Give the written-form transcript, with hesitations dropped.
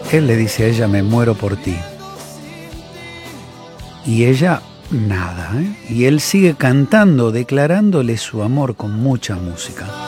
Él le dice a ella, me muero por ti. Y ella, nada, ¿eh? Y él sigue cantando, declarándole su amor con mucha música.